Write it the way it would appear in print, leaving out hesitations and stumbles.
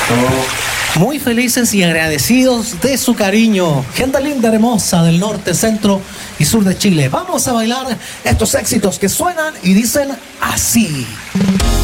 Muy felices y agradecidos de su cariño. Gente linda, hermosa del norte, centro y sur de Chile. Vamos a bailar estos éxitos que suenan y dicen así.